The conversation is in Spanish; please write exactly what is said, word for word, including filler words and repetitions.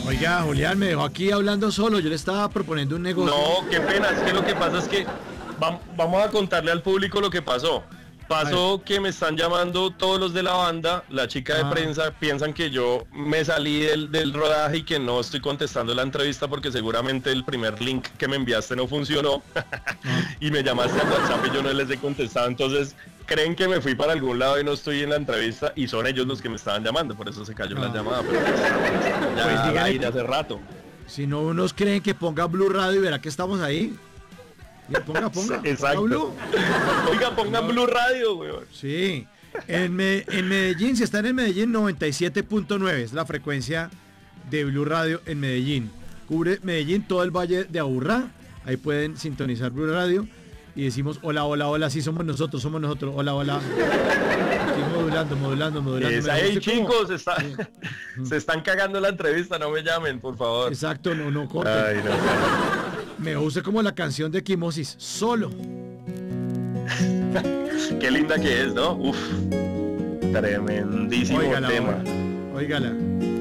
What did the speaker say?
Oiga, Julián, me dejó aquí hablando solo. Yo le estaba proponiendo un negocio. No, qué pena. Es que lo que pasa es que vam- vamos a contarle al público lo que pasó. Pasó que me están llamando todos los de la banda, la chica de Ah. prensa, piensan que yo me salí del, del rodaje y que no estoy contestando la entrevista porque seguramente el primer link que me enviaste no funcionó y me llamaste al WhatsApp y yo no les he contestado, entonces creen que me fui para algún lado y no estoy en la entrevista y son ellos los que me estaban llamando, por eso se cayó Ah. la llamada, pero pues, ya Pues dígale al aire que- hace rato. Si no unos creen que ponga Blue Radio y verá que estamos ahí. Y ponga, ponga. Exacto. Ponga Blue. Oiga, pongan Blue Radio, weón. Sí. En, Me- en Medellín, si están en Medellín, noventa y siete punto nueve es la frecuencia de Blue Radio en Medellín. Cubre Medellín, todo el Valle de Aburrá. Ahí pueden sintonizar Blue Radio y decimos hola, hola, hola, sí somos nosotros, somos nosotros, hola, hola. Aquí modulando, modulando, modulando. Es Me ahí, gusta cómo- chicos, está, se están cagando la entrevista, no me llamen, por favor. Exacto, no, no corten. Ay, no. Me gusta como la canción de Quimosis, solo. Qué linda que es, ¿no? Uf, tremendísimo Óigala, tema. óigala.